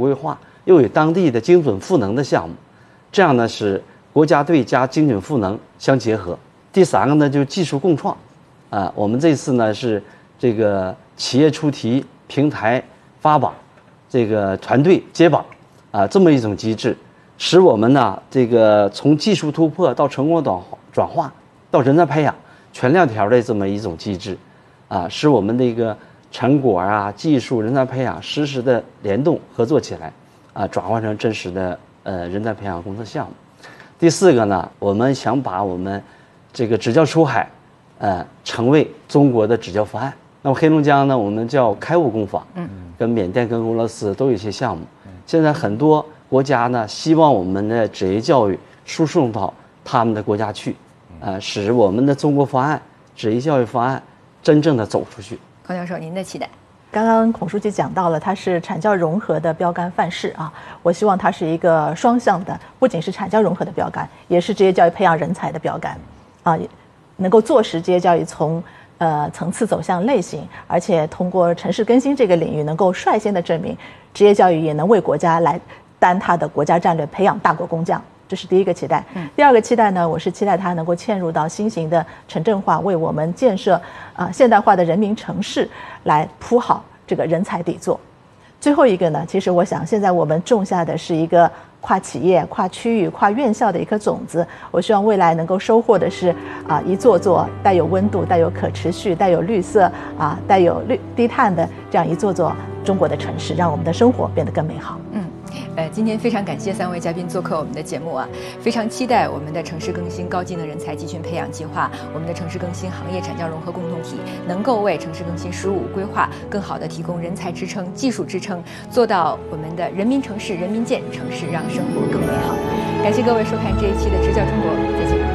规划，又有当地的精准赋能的项目，这样呢使国家队加精准赋能相结合。第3个呢就是技术共创，我们这次呢是这个企业出题、平台发榜、这个团队接榜这么一种机制，使我们呢这个从技术突破到成果转化到人才培养全链条的这么一种机制，使我们的一个成果技术、人才培养实时的联动合作起来，转化成真实的人才培养工作项目。第4个呢，我们想把我们这个支教出海，成为中国的支教方案。那么黑龙江呢，我们叫开悟工坊，跟缅甸跟俄罗斯都有一些项目。现在很多国家呢，希望我们的职业教育输送到他们的国家去，使我们的中国方案、职业教育方案真正的走出去。 孔教授，您的期待？ 刚刚孔书记讲到了，它是产教融合的标杆范式啊。我希望它是一个双向的，不仅是产教融合的标杆，也是职业教育培养人才的标杆啊，能够坐实职业教育从层次走向类型，而且通过城市更新这个领域，能够率先的证明职业教育也能为国家来担它的国家战略，培养大国工匠。这是第一个期待。第2个期待呢，我是期待它能够嵌入到新型的城镇化，为我们建设现代化的人民城市来铺好这个人才底座。最后一个呢，其实我想现在我们种下的是一个跨企业、跨区域、跨院校的一颗种子。我希望未来能够收获的是一座座带有温度、带有可持续、带有绿色带有低碳的这样一座座中国的城市，让我们的生活变得更美好。 今天非常感谢3位嘉宾做客我们的节目非常期待我们的城市更新高技能人才集群培养计划，我们的城市更新行业产教融合共同体，能够为城市更新“十五”规划更好的提供人才支撑、技术支撑，做到我们的人民城市、人民建城市，让生活更美好。感谢各位收看这一期的《支教中国》，再见。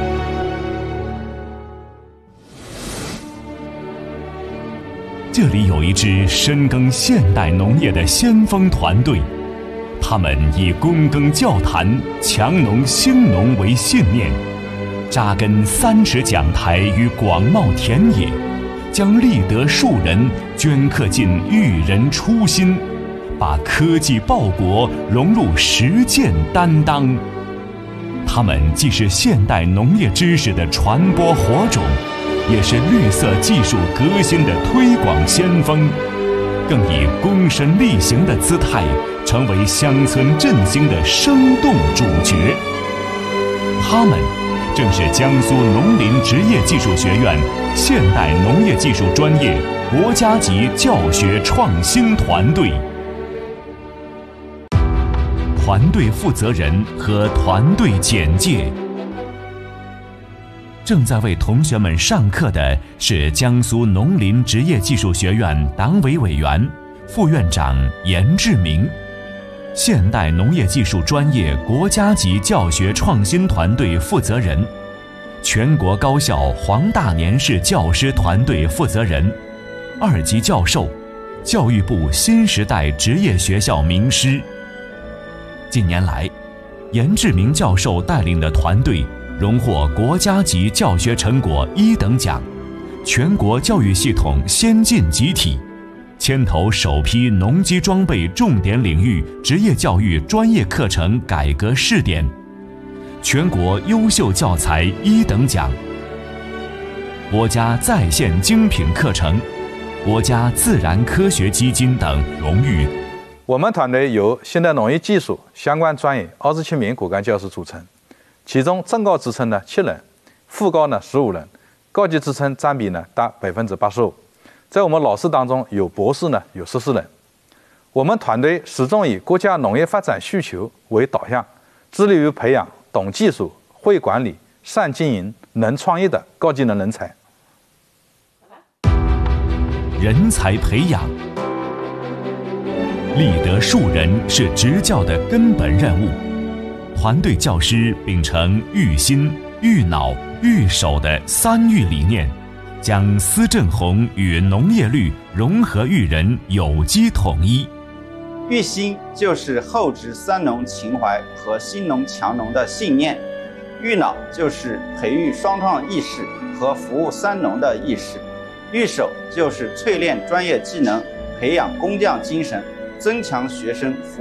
这里有一支深耕现代农业的先锋团队，他们以躬耕教坛、强农兴农为信念，扎根3尺讲台与广袤田野，将立德树人镌刻进育人初心，把科技报国融入实践担当。他们既是现代农业知识的传播火种，也是绿色技术革新的推广先锋，更以躬身力行的姿态成为乡村振兴的生动主角。他们正是江苏农林职业技术学院现代农业技术专业国家级教学创新团队。团队负责人和团队简介。正在为同学们上课的是江苏农林职业技术学院党委委员、副院长严志明，现代农业技术专业国家级教学创新团队负责人，全国高校黄大年市教师团队负责人，2级教授，教育部新时代职业学校名师。近年来，严志明教授带领的团队荣获国家级教学成果1等奖，全国教育系统先进集体，牵头首批农机装备重点领域职业教育专业课程改革试点，全国优秀教材1等奖，国家在线精品课程、国家自然科学基金等荣誉。 我们团队由现代农业技术相关专业27名骨干教师组成，其中正高职称呢7人，副高呢15人，高级职称占比呢达85%。在我们老师当中，有博士呢有14人。我们团队始终以国家农业发展需求为导向，致力于培养懂技术、会管理、善经营、能创业的高技能人才。 人才培养，立德树人是执教的根本任务。团队教师秉承育心、育脑、育手的3育理念，将思正红与农业绿融合育人，有机统一。 育心就是厚植3农情怀和新农强农的信念，育脑就是培育双创意识和服务3农的意识，育手就是淬炼专业技能，培养工匠精神，增强学生服